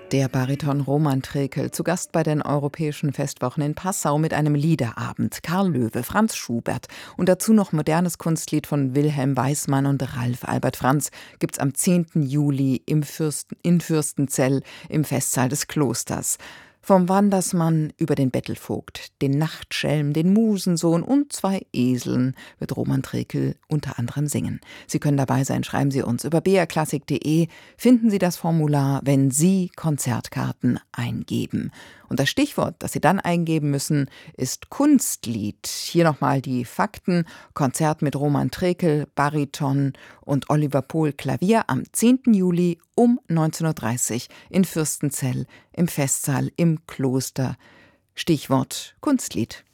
Der Bariton Roman Trekel, zu Gast bei den Europäischen Festwochen in Passau mit einem Liederabend. Karl Löwe, Franz Schubert und dazu noch modernes Kunstlied von Wilhelm Weismann und Ralf Albert Franz gibt's am 10. Juli in Fürstenzell im Festsaal des Klosters. Vom Wandersmann über den Bettelvogt, den Nachtschelm, den Musensohn und 2 Eseln wird Roman Trekel unter anderem singen. Sie können dabei sein, schreiben Sie uns über brklassik.de, finden Sie das Formular, wenn Sie Konzertkarten eingeben. Und das Stichwort, das Sie dann eingeben müssen, ist Kunstlied. Hier nochmal die Fakten: Konzert mit Roman Trekel, Bariton und Oliver Pohl Klavier am 10. Juli um 19:30 Uhr in Fürstenzell im Festsaal im Kloster. Stichwort Kunstlied.